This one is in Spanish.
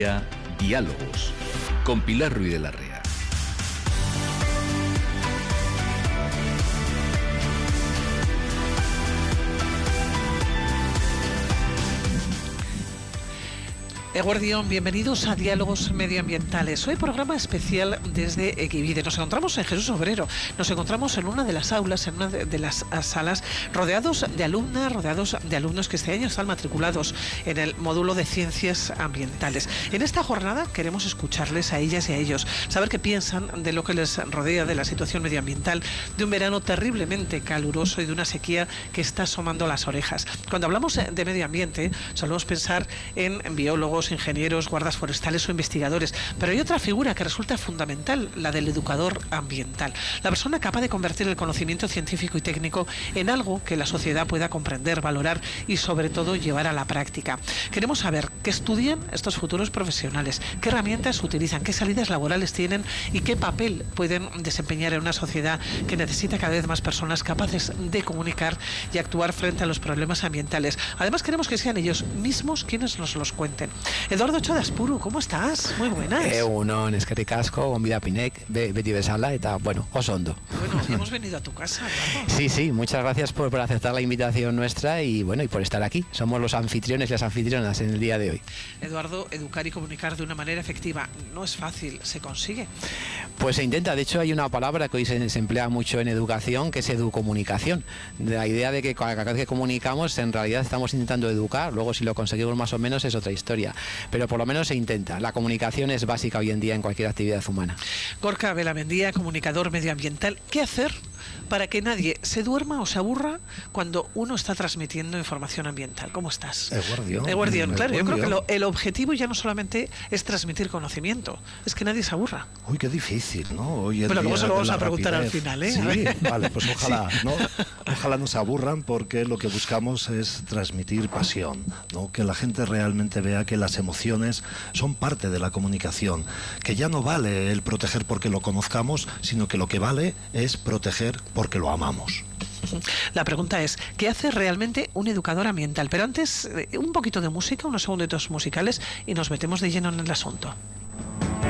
Diálogos con Pilar Ruiz de Larrea. Eguardión, bienvenidos a Diálogos Medioambientales. Hoy programa especial desde Equivide. Nos encontramos en Jesús Obrero, nos encontramos en una de las aulas, en una de las salas, rodeados de alumnas, rodeados de alumnos que este año están matriculados en el módulo de Ciencias Ambientales. En esta jornada queremos escucharles a ellas y a ellos, saber qué piensan de lo que les rodea, de la situación medioambiental, de un verano terriblemente caluroso y de una sequía que está asomando las orejas. Cuando hablamos de medio ambiente, solemos pensar en biólogos, ingenieros, guardas forestales o investigadores, pero hay otra figura que resulta fundamental, la del educador ambiental, la persona capaz de convertir el conocimiento científico y técnico en algo que la sociedad pueda comprender, valorar y sobre todo llevar a la práctica. Queremos saber qué estudian estos futuros profesionales, qué herramientas utilizan, qué salidas laborales tienen y qué papel pueden desempeñar en una sociedad que necesita cada vez más personas capaces de comunicar y actuar frente a los problemas ambientales. Además queremos que sean ellos mismos quienes nos los cuenten. Eduardo Chodaspuru, ¿cómo estás? Muy buenas. Unon, eskerrik asko, gonbida pinek, beti bezala, eta, bueno, oso ondo. Bueno, hemos venido a tu casa, ¿no? Sí, muchas gracias por aceptar la invitación nuestra y, bueno, y por estar aquí. Somos los anfitriones y las anfitrionas en el día de hoy. Eduardo, educar y comunicar de una manera efectiva no es fácil, ¿se consigue? Pues se intenta. De hecho, hay una palabra que hoy se emplea mucho en educación, que es educomunicación. La idea de que cada vez que comunicamos, en realidad estamos intentando educar. Luego, si lo conseguimos más o menos, es otra historia. Pero por lo menos se intenta. La comunicación es básica hoy en día en cualquier actividad humana. Gorka Belamendía, comunicador medioambiental. ¿Qué hacer para que nadie se duerma o se aburra cuando uno está transmitiendo información ambiental? ¿Cómo estás? Eguardión, claro. Yo creo que el objetivo ya no solamente es transmitir conocimiento, es que nadie se aburra. Uy, qué difícil, ¿no? Hoy en Pero luego día se lo vamos de a preguntar rapidez. al final, ¿eh? Sí, vale, pues ojalá, Sí. ¿no? Ojalá no se aburran, porque lo que buscamos es transmitir pasión, ¿no? Que la gente realmente vea que las emociones son parte de la comunicación, que ya no vale el proteger porque lo conozcamos, sino que lo que vale es proteger porque lo amamos. La pregunta es, ¿qué hace realmente un educador ambiental? Pero antes, un poquito de música, unos segunditos musicales y nos metemos de lleno en el asunto.